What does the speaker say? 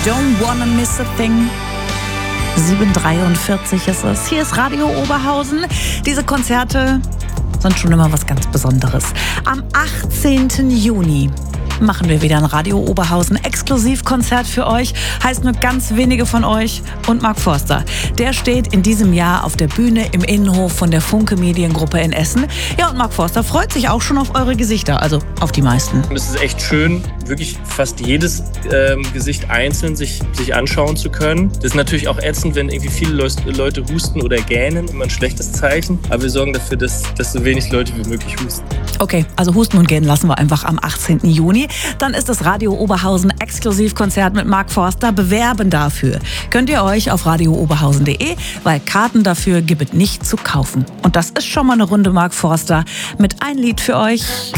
Don't Wanna Miss a Thing. 7:43 ist es. Hier ist Radio Oberhausen. Diese Konzerte sind schon immer was ganz Besonderes. Am 18. Juni machen wir wieder ein Radio Oberhausen Exklusivkonzert für euch. Heißt nur ganz wenige von euch und Mark Forster. Der steht in diesem Jahr auf der Bühne im Innenhof von der Funke Mediengruppe in Essen. Ja, und Mark Forster freut sich auch schon auf eure Gesichter, also auf die meisten. Es ist echt schön, wirklich fast jedes Gesicht einzeln sich anschauen zu können. Das ist natürlich auch ätzend, wenn irgendwie viele Leute husten oder gähnen, immer ein schlechtes Zeichen. Aber wir sorgen dafür, dass so wenig Leute wie möglich husten. Okay, also husten und gähnen lassen wir einfach am 18. Juni. Dann ist das Radio Oberhausen Exklusivkonzert mit Mark Forster. Bewerben dafür könnt ihr euch auf radiooberhausen.de, weil Karten dafür gibt es nicht zu kaufen. Und das ist schon mal eine Runde Mark Forster mit ein Lied für euch.